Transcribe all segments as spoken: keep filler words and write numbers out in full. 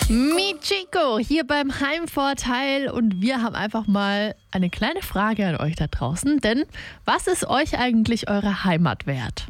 Michiko hier beim Heimvorteil und wir haben einfach mal eine kleine Frage an euch da draußen, denn was ist euch eigentlich eure Heimat wert?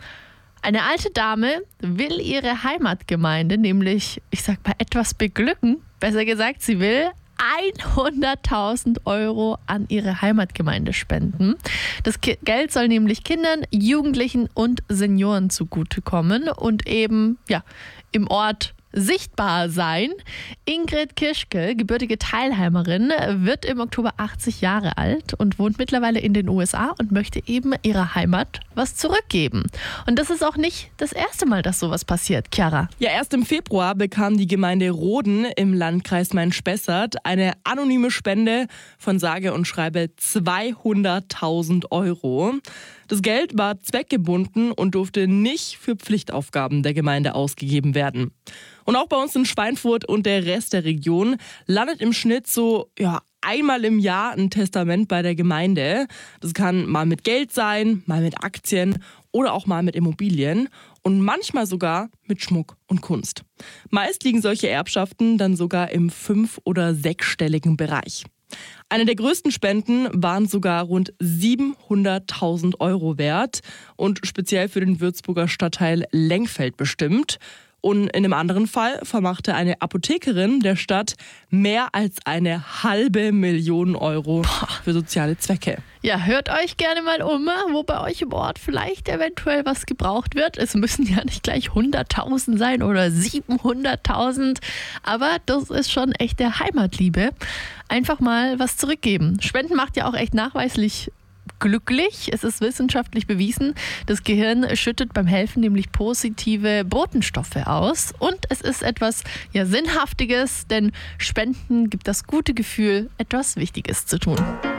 Eine alte Dame will ihre Heimatgemeinde nämlich, ich sag mal, etwas beglücken. Besser gesagt, sie will hunderttausend Euro an ihre Heimatgemeinde spenden. Das Ki- Geld soll nämlich Kindern, Jugendlichen und Senioren zugutekommen und eben ja, im Ort sichtbar sein. Ingrid Kischke, gebürtige Teilheimerin, wird im Oktober achtzig Jahre alt und wohnt mittlerweile in den U S A und möchte eben ihrer Heimat was zurückgeben. Und das ist auch nicht das erste Mal, dass sowas passiert, Chiara. Ja, erst im Februar bekam die Gemeinde Roden im Landkreis Main-Spessart eine anonyme Spende von sage und schreibe zweihunderttausend Euro. Das Geld war zweckgebunden und durfte nicht für Pflichtaufgaben der Gemeinde ausgegeben werden. Und auch bei uns in Schweinfurt und der Rest der Region landet im Schnitt so ja, einmal im Jahr ein Testament bei der Gemeinde. Das kann mal mit Geld sein, mal mit Aktien oder auch mal mit Immobilien und manchmal sogar mit Schmuck und Kunst. Meist liegen solche Erbschaften dann sogar im fünf- oder sechsstelligen Bereich. Eine der größten Spenden waren sogar rund siebenhunderttausend Euro wert und speziell für den Würzburger Stadtteil Lengfeld bestimmt. Und in einem anderen Fall vermachte eine Apothekerin der Stadt mehr als eine halbe Million Euro für soziale Zwecke. Ja, hört euch gerne mal um, wo bei euch im Ort vielleicht eventuell was gebraucht wird. Es müssen ja nicht gleich hunderttausend sein oder siebenhunderttausend, aber das ist schon echt der Heimatliebe. Einfach mal was zurückgeben. Spenden macht ja auch echt nachweislich glücklich. Es ist wissenschaftlich bewiesen. Das Gehirn schüttet beim Helfen nämlich positive Botenstoffe aus. Und es ist etwas ja, Sinnhaftiges, denn Spenden gibt das gute Gefühl, etwas Wichtiges zu tun.